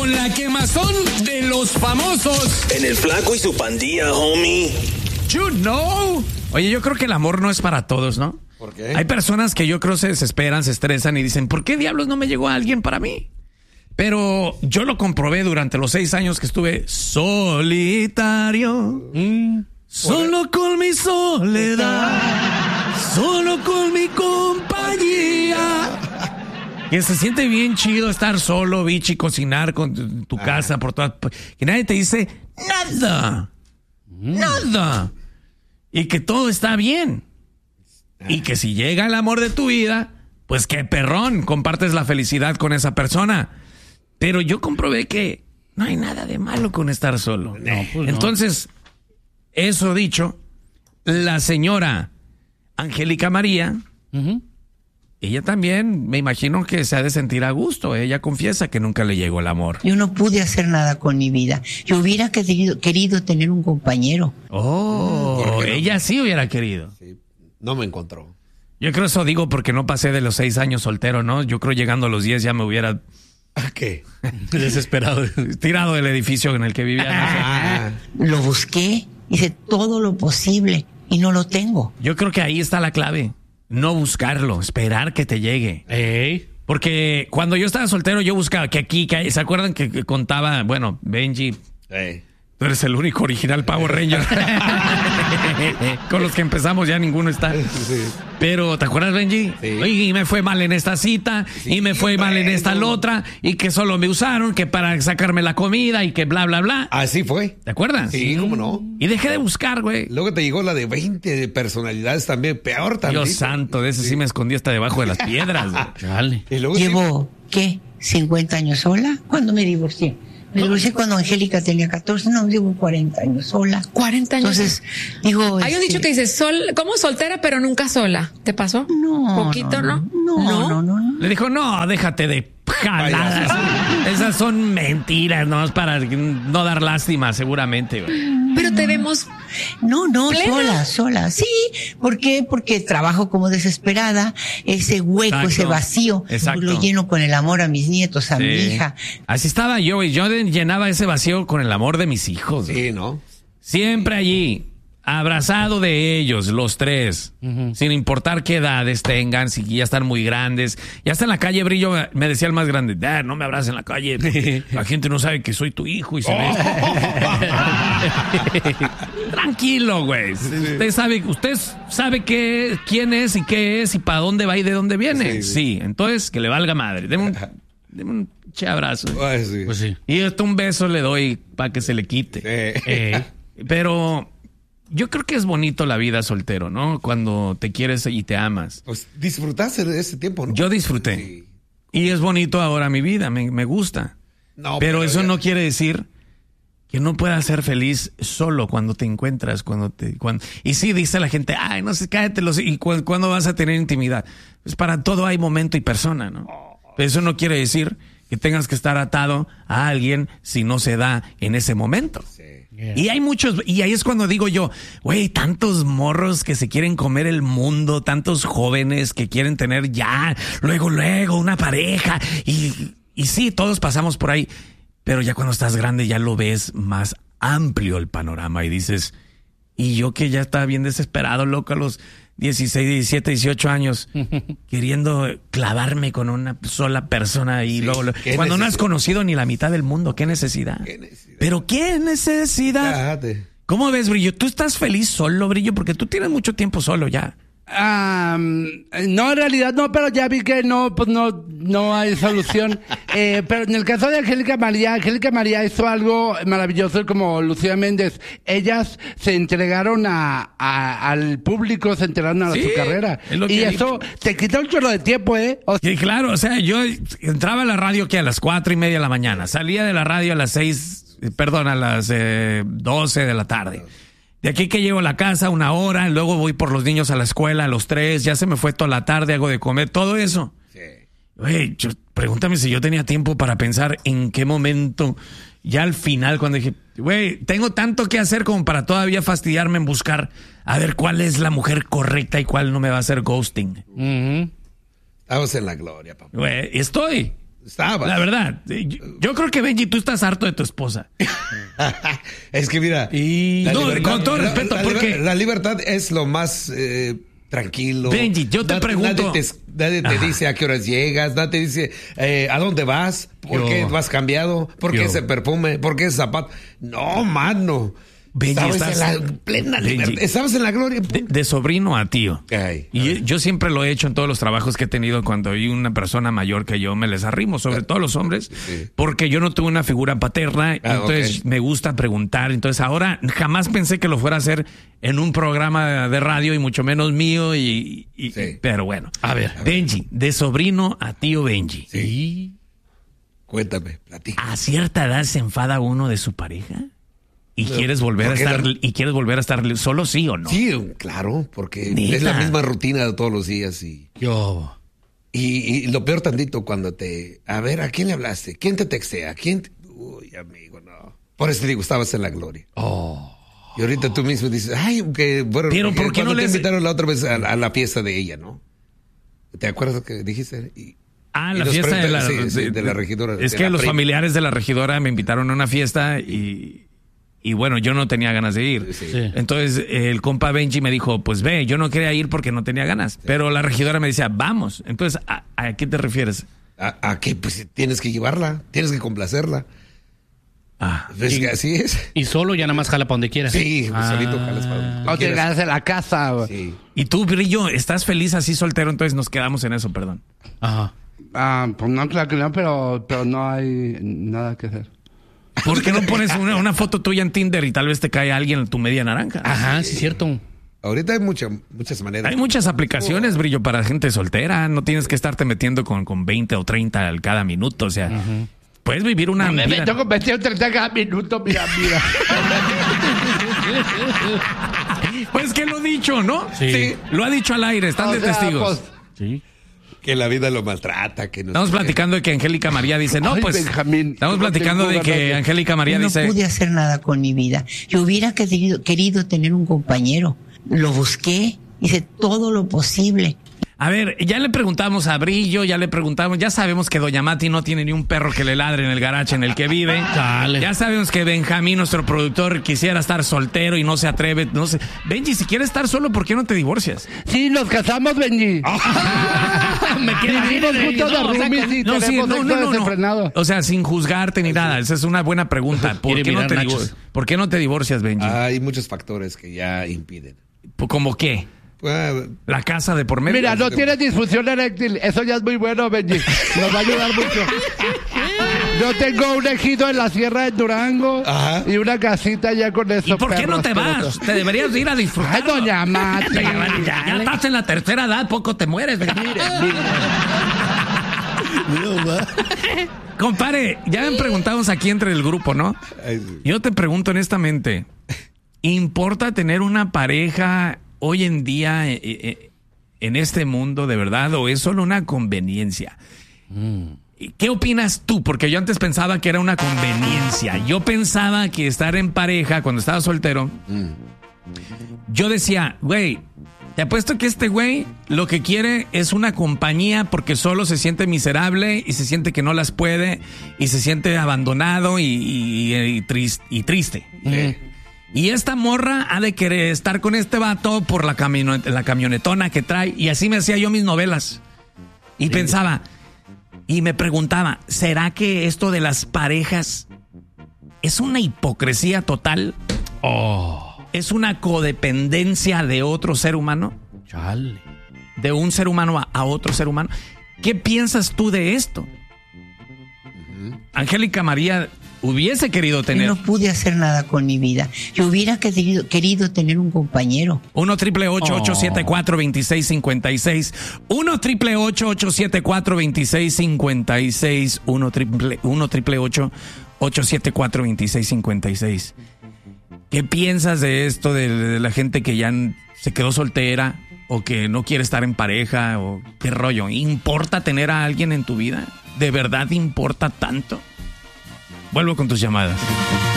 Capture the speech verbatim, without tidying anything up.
con la quemazón de los famosos. En el Flaco y su pandilla, homie. You know. Oye, yo creo que el amor no es para todos, ¿no? ¿Por qué? Hay personas que yo creo se desesperan, se estresan y dicen, ¿por qué diablos no me llegó alguien para mí? Pero yo lo comprobé durante los seis años que estuve solitario. Mm. Solo con mi soledad, solo con mi compañía. Que se siente bien chido estar solo, bichi, cocinar con tu casa ah. por todas. Que nadie te dice nada, mm. nada. Y que todo está bien. Ah. Y que si llega el amor de tu vida, pues qué perrón, compartes la felicidad con esa persona. Pero yo comprobé que no hay nada de malo con estar solo. No, pues Entonces... no. Eso dicho, la señora Angélica María, uh-huh. ella también, me imagino que se ha de sentir a gusto. Ella confiesa que nunca le llegó el amor. Yo no pude hacer nada con mi vida. Yo hubiera querido, querido tener un compañero. Oh, no? ella sí hubiera querido. Sí, no me encontró. Yo creo eso digo porque no pasé de los seis años soltero, ¿no? Yo creo llegando a los diez ya me hubiera... ¿A qué? Desesperado. Tirado del edificio en el que vivía. Ah, no sé. Lo busqué. Hice todo lo posible y no lo tengo. Yo creo que ahí está la clave. No buscarlo, esperar que te llegue. Ey. Porque cuando yo estaba soltero, yo buscaba que aquí, que ahí. ¿Se acuerdan que, que contaba? Bueno, Benji, Ey. tú eres el único original Power Ranger. Con los que empezamos ya ninguno está. Sí. Pero, ¿te acuerdas, Benji? Sí. Y me fue mal en esta cita, sí, y me fue bueno. mal en esta la otra, y que solo me usaron, que para sacarme la comida, y que bla, bla, bla. Así fue. ¿Te acuerdas? Sí, cómo no. Y dejé de buscar, güey. Luego te llegó la de veinte de personalidades también, peor también. Dios santo, de ese sí, sí me escondí hasta debajo de las piedras. Chale. Y luego Llevo, sí. ¿qué? ¿cincuenta años sola? ¿Cuándo me divorcié? Me divorcié cuando Angélica tenía catorce, no, llevo cuarenta años sola. cuarenta años. Entonces, digo... Hay un este... dicho que dice, sol, como soltera, pero nunca sola. ¿Te pasó? No. ¿Poquito, no? No, no, no. no, no. Le dijo, no, déjate de jaladas. Esas son mentiras, nomás para no dar lástima, seguramente, güey. Pero te vemos... No, no, plena. sola, sola. Sí, ¿por qué? Porque trabajo como desesperada, ese hueco, Exacto. ese vacío, Exacto. lo lleno con el amor a mis nietos, a sí. mi hija. Así estaba yo, y yo llenaba ese vacío con el amor de mis hijos. Sí, ¿no? Siempre allí, abrazado de ellos, los tres, uh-huh. sin importar qué edades tengan, si ya están muy grandes. Ya está en la calle, Brillo, me decía el más grande, Dad, no me abraces en la calle, la gente no sabe que soy tu hijo y se ve. Tranquilo, güey. Sí, sí. Usted sabe, usted sabe qué, quién es y qué es y para dónde va y de dónde viene. Sí, sí. sí. Entonces, que le valga madre. Deme un, deme un che abrazo. Ay, sí. Pues sí. Y hasta un beso le doy para que se le quite. Sí. Eh, pero... Yo creo que es bonito la vida soltero, ¿no? Cuando te quieres y te amas. Pues disfrutaste de ese tiempo, ¿no? Yo disfruté. Sí. Y es bonito ahora mi vida, me, me gusta. No, pero, pero eso ya... no quiere decir que no puedas ser feliz solo cuando te encuentras, cuando te... Cuando... Y sí, dice la gente, ay, no sé, cállate los... ¿Y cu- cuándo vas a tener intimidad? Pues para todo hay momento y persona, ¿no? Pero eso no quiere decir que tengas que estar atado a alguien si no se da en ese momento. Sí. Yeah. Y hay muchos, y ahí es cuando digo yo, güey, tantos morros que se quieren comer el mundo, tantos jóvenes que quieren tener ya, luego, luego, una pareja, y, y sí, todos pasamos por ahí, pero ya cuando estás grande ya lo ves más amplio el panorama y dices, y yo que ya estaba bien desesperado, loco, a los dieciséis, diecisiete, dieciocho años, queriendo clavarme con una sola persona y sí, luego, cuando necesidad? No has conocido ni la mitad del mundo, ¿qué necesidad? ¿Qué necesidad? Pero ¿qué necesidad? Cállate. ¿Cómo ves, Brillo? ¿Tú estás feliz solo, Brillo? Porque tú tienes mucho tiempo solo ya. Um, no, en realidad no, pero ya vi que no, pues no, no hay solución. eh, pero en el caso de Angélica María, Angélica María hizo algo maravilloso como Lucía Méndez. Ellas se entregaron a, a al público, se entregaron a sí, su carrera. Y eso te quita un chorro de tiempo, ¿eh? O sea, sí, claro, o sea, yo entraba a la radio que a las cuatro y media de la mañana, salía de la radio a las seis, perdón, a las eh, doce de la tarde. De aquí que llego a la casa una hora, luego voy por los niños a la escuela a los tres, ya se me fue toda la tarde, hago de comer, todo eso. Sí. Güey, yo, pregúntame si yo tenía tiempo para pensar en qué momento, ya al final, cuando dije, güey, tengo tanto que hacer como para todavía fastidiarme en buscar a ver cuál es la mujer correcta y cuál no me va a hacer ghosting. Uh-huh. Estamos en la gloria, papá. Güey, estoy. Estaba. La verdad, yo, yo creo que Benji, tú estás harto de tu esposa. Es que mira, y la no, libertad, con todo la, respeto, la, porque la libertad es lo más eh, tranquilo. Benji, yo te Nad, pregunto. Nadie te, nadie te dice a qué horas llegas, nadie te dice eh, a dónde vas, por yo, qué vas cambiado, por yo. qué ese perfume, por qué ese zapato. No, mano. Benji, Estabas estás, en la plena Benji, libertad. Estabas en la gloria. De, de sobrino a tío. Ay, y ay. Yo siempre lo he hecho en todos los trabajos que he tenido. Cuando hay una persona mayor que yo, me les arrimo, sobre todo los hombres, sí. porque yo no tuve una figura paterna. Ah, entonces okay. me gusta preguntar. Entonces ahora jamás pensé que lo fuera a hacer en un programa de radio y mucho menos mío. Y, y sí. Pero bueno. A ver, a Benji, ver. de sobrino a tío Benji. Sí. Cuéntame, platica. ¿A cierta edad se enfada uno de su pareja? ¿Y no, quieres volver a estar la... y quieres volver a estar solo, sí o no? Sí, claro, porque ¿Neta? es la misma rutina de todos los días y yo y, y lo peor tantito cuando te a ver, ¿a quién le hablaste? ¿Quién te textea? ¿Quién te... Uy, amigo, no. Por eso te digo, estabas en la gloria. Oh. Y ahorita tú mismo dices, "Ay, que bueno, pero ¿por qué no te les... invitaron la otra vez a, a la fiesta de ella, ¿no? ¿Te acuerdas que dijiste? Y, Ah, la fiesta de la, sí, sí, de la regidora. Es de que la los prima. familiares de la regidora me invitaron a una fiesta y Y bueno, yo no tenía ganas de ir. Sí. Sí. Entonces el compa Benji me dijo, pues ve, yo no quería ir porque no tenía ganas. Sí. Pero la regidora me decía, vamos. Entonces, ¿a, a qué te refieres? ¿A, a qué? Pues tienes que llevarla, tienes que complacerla. Ah, ¿Ves y, que así es? Y solo ya nada más jala para donde quieras. Sí, ah, solito jalas para donde no te ganas en la casa. Sí. Y tú, Brillo, ¿estás feliz así soltero? Entonces nos quedamos en eso, perdón. Ajá. Ah, pues no, claro que no, pero, pero no hay nada que hacer. ¿Por qué no pones una, una foto tuya en Tinder y tal vez te cae alguien en tu media naranja? Ajá, sí, es cierto. Ahorita hay mucha, muchas maneras. Hay muchas aplicaciones, Brillo, para gente soltera. No tienes que estarte metiendo con, con veinte o treinta al cada minuto. O sea, uh-huh. puedes vivir una... No, me vida... meto con veinte o treinta cada minuto, mira, mira. Pues que lo he dicho, ¿no? Sí. sí. Lo ha dicho al aire, están o de sea, testigos. Pues... Sí. Que la vida lo maltrata. Que no estamos platicando de que Angélica María dice, no, Ay, pues... Benjamín, estamos platicando de que Angélica María no dice... No pude hacer nada con mi vida. Yo hubiera querido, querido tener un compañero. Lo busqué, hice todo lo posible. A ver, ya le preguntamos a Brillo, ya le preguntamos, ya sabemos que Doña Mati no tiene ni un perro que le ladre en el garaje en el que vive. Dale. Ya sabemos que Benjamín, nuestro productor, quisiera estar soltero y no se atreve, no sé. Benji, si quieres estar solo, ¿por qué no te divorcias? Sí, nos casamos, Benji. Me queda Vivimos juntos de roomies y no, tenemos sí, no, no, desenfrenado. no. O sea, sin juzgarte ni nada. Esa es una buena pregunta. ¿Por qué, no te divor- ¿Por qué no te divorcias, Benji? Hay muchos factores que ya impiden. ¿Cómo qué? Pues, la casa de por medio. Mira, no tienes disfunción eréctil. Eso ya es muy bueno, Benji. Nos va a ayudar mucho. Yo tengo un ejido en la Sierra de Durango. Ajá. Y una casita ya con eso. ¿Y por qué no te vas? Te deberías ir a disfrutar. Ay, Doña Mati. Ya, ya, ya estás en la tercera edad, poco te mueres. Mire, mire. Compadre, ya me preguntamos aquí entre el grupo, ¿no? Yo te pregunto honestamente, ¿importa tener una pareja hoy en día eh, eh, en este mundo de verdad o es solo una conveniencia? Mm. ¿Qué opinas tú? Porque yo antes pensaba que era una conveniencia. Yo pensaba que estar en pareja cuando estaba soltero, mm. yo decía, güey, te apuesto que este güey lo que quiere es una compañía porque solo se siente miserable y se siente que no las puede y se siente abandonado y, y, y, triste, y triste. Mm. Y esta morra ha de querer estar con este vato por la, camino, la camionetona que trae. Y así me hacía yo mis novelas. Y sí. pensaba, y me preguntaba, ¿será que esto de las parejas es una hipocresía total? Oh. ¿Es una codependencia de otro ser humano? Chale. De un ser humano a, a otro ser humano. ¿Qué piensas tú de esto? Uh-huh. Angélica María... hubiese querido tener. No pude hacer nada con mi vida. Yo hubiera querido, querido tener un compañero. uno triple ocho ocho siete cuatro dos seis cinco seis. uno triple ocho ocho siete cuatro dos seis cinco seis. uno triple ocho ocho siete cuatro dos seis cinco seis. ¿Qué piensas de esto de, de la gente que ya se quedó soltera o que no quiere estar en pareja o qué rollo? ¿Importa tener a alguien en tu vida? ¿De verdad importa tanto? Vuelvo con tus llamadas.